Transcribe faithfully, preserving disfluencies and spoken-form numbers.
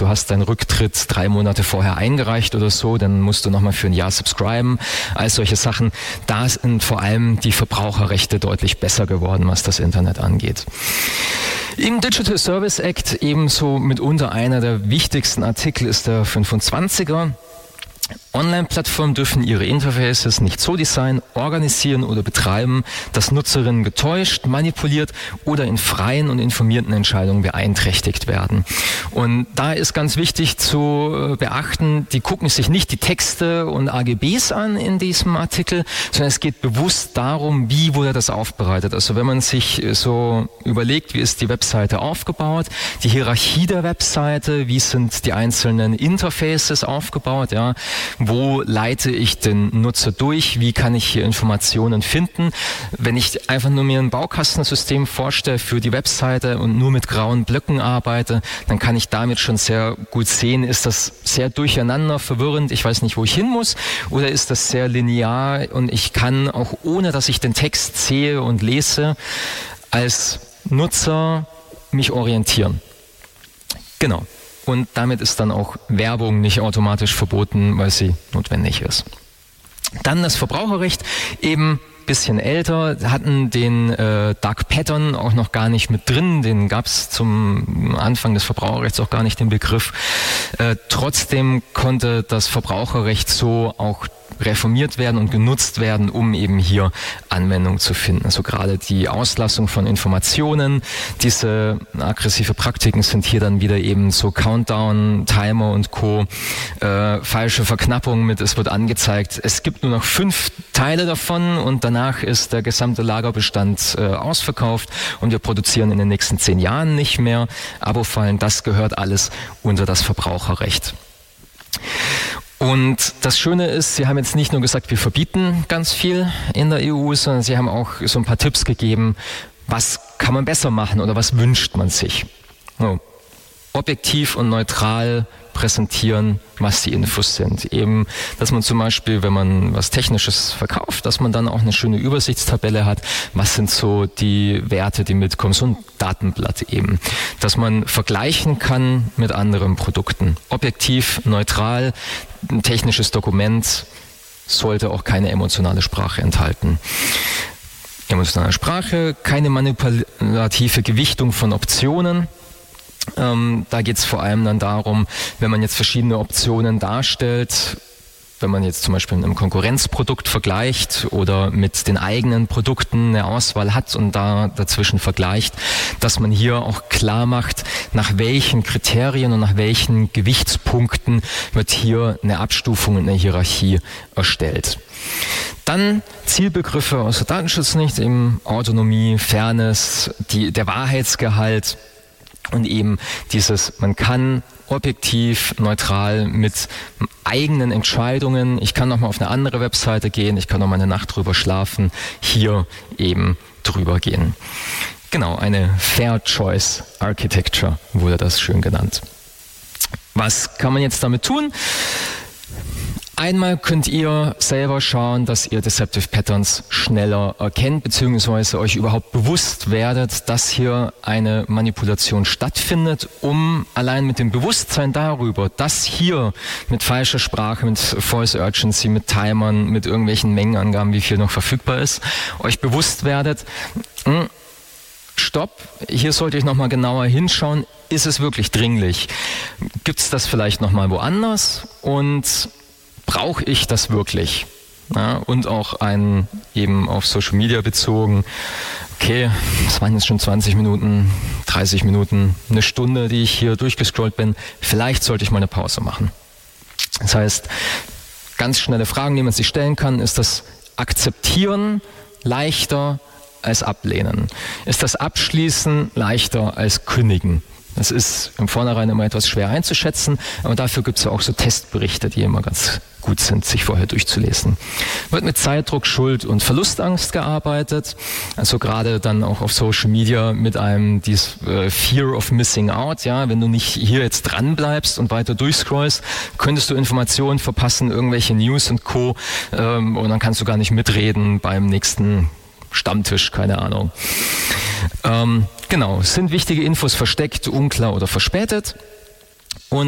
du hast deinen Rücktritt drei Monate vorher eingereicht oder so, dann musst du nochmal für ein Jahr subscriben. All solche Sachen. Da sind vor allem die Verbraucherrechte deutlich besser geworden, was das Internet angeht. Im Digital Service Act ebenso mitunter einer der wichtigsten Artikel ist der fünfundzwanziger. Online-Plattformen dürfen ihre Interfaces nicht so designen, organisieren oder betreiben, dass Nutzerinnen getäuscht, manipuliert oder in freien und informierten Entscheidungen beeinträchtigt werden. Und da ist ganz wichtig zu beachten, die gucken sich nicht die Texte und A G Bs an in diesem Artikel, sondern es geht bewusst darum, wie wurde das aufbereitet. Also wenn man sich so überlegt, wie ist die Webseite aufgebaut, die Hierarchie der Webseite, wie sind die einzelnen Interfaces aufgebaut, ja, wo leite ich den Nutzer durch? Wie kann ich hier Informationen finden? Wenn ich einfach nur mir ein Baukastensystem vorstelle für die Webseite und nur mit grauen Blöcken arbeite, dann kann ich damit schon sehr gut sehen, ist das sehr durcheinander, verwirrend, ich weiß nicht, wo ich hin muss, oder ist das sehr linear und ich kann auch, ohne dass ich den Text sehe und lese, als Nutzer mich orientieren. Genau. Und damit ist dann auch Werbung nicht automatisch verboten, weil sie notwendig ist. Dann das Verbraucherrecht, eben ein bisschen älter, hatten den äh, Dark Pattern auch noch gar nicht mit drin, den gab es zum Anfang des Verbraucherrechts auch gar nicht, den Begriff. Äh, trotzdem konnte das Verbraucherrecht so auch reformiert werden und genutzt werden, um eben hier Anwendung zu finden. Also gerade die Auslassung von Informationen, diese aggressive Praktiken sind hier dann wieder eben so Countdown, Timer und Co. Äh, falsche Verknappung mit, es wird angezeigt, es gibt nur noch fünf Teile davon und danach ist der gesamte Lagerbestand äh, ausverkauft und wir produzieren in den nächsten zehn Jahren nicht mehr. Abo-Fallen, das gehört alles unter das Verbraucherrecht. Und das Schöne ist, Sie haben jetzt nicht nur gesagt, wir verbieten ganz viel in der E U, sondern Sie haben auch so ein paar Tipps gegeben, was kann man besser machen oder was wünscht man sich. So, objektiv und neutral präsentieren, was die Infos sind. Eben, dass man zum Beispiel, wenn man was Technisches verkauft, dass man dann auch eine schöne Übersichtstabelle hat, was sind so die Werte, die mitkommen, so ein Datenblatt eben. Dass man vergleichen kann mit anderen Produkten. Objektiv, neutral, ein technisches Dokument sollte auch keine emotionale Sprache enthalten. Emotionale Sprache, keine manipulative Gewichtung von Optionen. Ähm, da geht es vor allem dann darum, wenn man jetzt verschiedene Optionen darstellt, wenn man jetzt zum Beispiel mit einem Konkurrenzprodukt vergleicht oder mit den eigenen Produkten eine Auswahl hat und da dazwischen vergleicht, dass man hier auch klar macht, nach welchen Kriterien und nach welchen Gewichtspunkten wird hier eine Abstufung und eine Hierarchie erstellt. Dann Zielbegriffe aus der Datenschutzrecht, eben Autonomie, Fairness, die, der Wahrheitsgehalt. Und eben dieses, man kann objektiv, neutral mit eigenen Entscheidungen, ich kann nochmal auf eine andere Webseite gehen, ich kann nochmal eine Nacht drüber schlafen, hier eben drüber gehen. Genau, eine Fair Choice Architecture wurde das schön genannt. Was kann man jetzt damit tun? Einmal könnt ihr selber schauen, dass ihr Deceptive Patterns schneller erkennt, beziehungsweise euch überhaupt bewusst werdet, dass hier eine Manipulation stattfindet, um allein mit dem Bewusstsein darüber, dass hier mit falscher Sprache, mit False Urgency, mit Timern, mit irgendwelchen Mengenangaben, wie viel noch verfügbar ist, euch bewusst werdet, mh, stopp, hier sollte ich nochmal genauer hinschauen, ist es wirklich dringlich? Gibt es das vielleicht nochmal woanders? Und brauche ich das wirklich? Ja, und auch ein, eben auf Social Media bezogen, okay, das waren jetzt schon zwanzig Minuten, dreißig Minuten, eine Stunde, die ich hier durchgescrollt bin, vielleicht sollte ich mal eine Pause machen. Das heißt, ganz schnelle Fragen, die man sich stellen kann, ist das Akzeptieren leichter als Ablehnen? Ist das Abschließen leichter als Kündigen? Das ist im Vornherein immer etwas schwer einzuschätzen, aber dafür gibt es ja auch so Testberichte, die immer ganz gut sind, sich vorher durchzulesen. Wird mit Zeitdruck, Schuld und Verlustangst gearbeitet, also gerade dann auch auf Social Media mit einem dieses äh, Fear of Missing Out, ja, wenn du nicht hier jetzt dran bleibst und weiter durchscrollst, könntest du Informationen verpassen, irgendwelche News und Co. Ähm, und dann kannst du gar nicht mitreden beim nächsten Stammtisch, keine Ahnung. Ähm, genau, sind wichtige Infos versteckt, unklar oder verspätet? Und